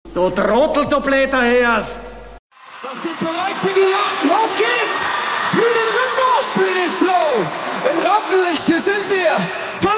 Du Trottel, du Blätter hörst! Macht ihr bereit für die Jagd? Los geht's! Für den Rhythmus, für den Flow! Im Rampenlicht, hier sind wir!